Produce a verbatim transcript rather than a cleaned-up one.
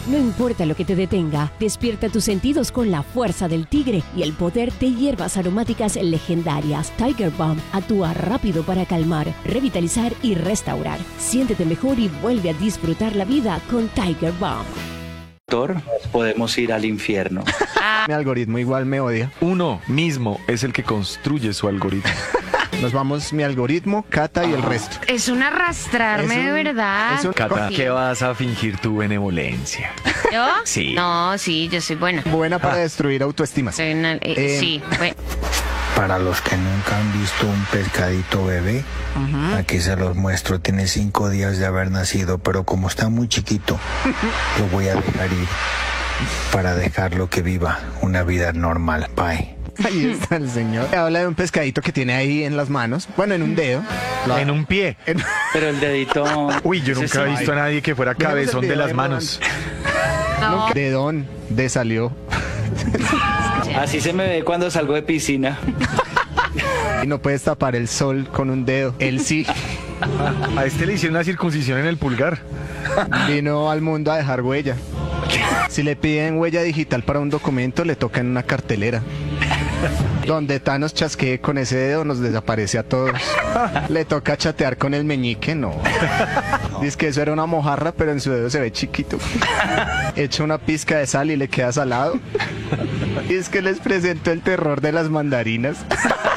No importa lo que te detenga, despierta tus sentidos con la fuerza del tigre y el poder de hierbas aromáticas legendarias. Tiger Balm actúa rápido para calmar, revitalizar y restaurar. Siéntete mejor y vuelve a disfrutar la vida con Tiger Balm. Podemos ir al infierno. Mi algoritmo igual me odia. Uno mismo es el que construye su algoritmo. Nos vamos mi algoritmo, Cata y el resto. Es un arrastrarme Es un- de verdad. es un- Cata, Sí. ¿qué vas a fingir tu benevolencia? ¿Yo? Sí. No, sí, yo soy buena. Buena para destruir autoestima. Soy una- eh, Eh, sí, bueno. Para los que nunca han visto un pescadito bebé, aquí se los muestro. Tiene cinco días de haber nacido, pero como está muy chiquito, lo voy a dejar ir para dejarlo que viva una vida normal. Bye. Ahí está el señor. Habla de un pescadito que tiene ahí en las manos. Bueno, en un dedo. En un pie. En- Pero el dedito... Uy, yo ese nunca he sí. visto a nadie que fuera Miremos el cabezón de video las de manos. No, Dedón, de salió. Así se me ve cuando salgo de piscina. Y no puedes tapar el sol con un dedo. Él sí. A este le hicieron una circuncisión en el pulgar. Vino al mundo a dejar huella. Si le piden huella digital para un documento, le toca en una cartelera. Donde Thanos chasquee con ese dedo, nos desaparece a todos. Le toca chatear con el meñique, no. Dice que eso era una mojarra, pero en su dedo se ve chiquito. Echa una pizca de sal y le queda salado. Y es que les presento el terror de las mandarinas.